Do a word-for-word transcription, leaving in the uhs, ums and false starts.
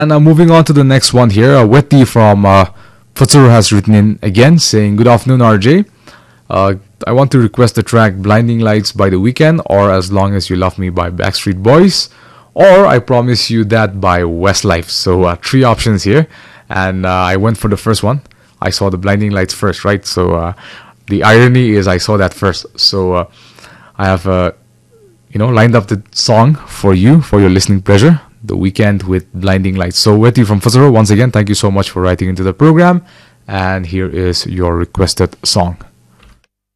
And uh, moving on to the next one here, uh, Wetty from uh, Futsuru has written in again saying, "Good afternoon, R J. Uh, I want to request the track Blinding Lights by The Weeknd, or As Long As You Love Me by Backstreet Boys, or I Promise You That by Westlife." So uh, three options here, and uh, I went for the first one. I saw the Blinding Lights first, right? So uh, the irony is I saw that first. So uh, I have, uh, you know, lined up the song for you, for your listening pleasure. The Weeknd with Blinding Lights. So Wetty from Futsuru, once again, thank you so much for writing into the program. And here is your requested song.